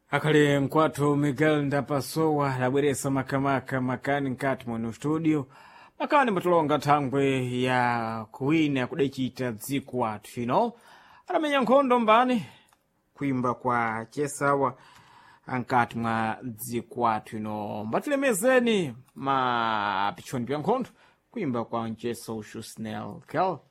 Akale mkwathu Miguel Ndapasowa labweresa makamaka makani nkati mwenu studio makani matulonga thangwe ya kuwina kudachita dziko wathu aramenya nkhondo mbani kuimba kwa chesawa ankati mwa dziko wathu mbatilemezeni mapichondi pya nkhondo kuimba kwa ncheso Ushusnel Kel